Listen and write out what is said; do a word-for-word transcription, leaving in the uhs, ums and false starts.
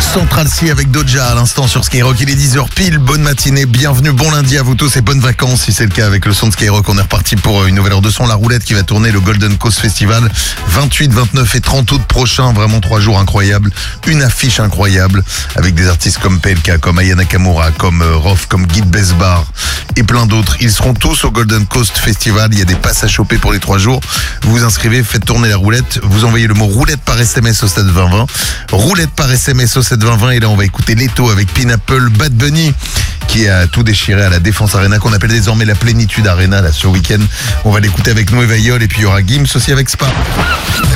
Central C avec Doja à l'instant sur Skyrock. Il est dix heures pile, bonne matinée, bienvenue, bon lundi à vous tous et bonnes vacances si c'est le cas avec le son de Skyrock. On est reparti pour une nouvelle heure de son, la roulette qui va tourner le Golden Coast Festival vingt-huit, vingt-neuf et trente août prochain. Vraiment trois jours incroyables, une affiche incroyable avec des artistes comme P L K, comme Aya Nakamura, comme euh, Rof, comme Guy Besbar et plein d'autres. Ils seront tous au Golden Coast Festival, il y a des passes à choper pour les trois jours. Vous vous inscrivez, faites tourner la roulette, vous envoyez le mot roulette par S M S au sept vingt vingt. Roulette par S M S au sept vingt vingt et là on va écouter Leto avec Pineapple, Bad Bunny qui a tout déchiré à la Défense Arena qu'on appelle désormais la Plénitude Arena là ce week-end. On va l'écouter avec Noé Veillol et puis il y aura Gims aussi avec Spa.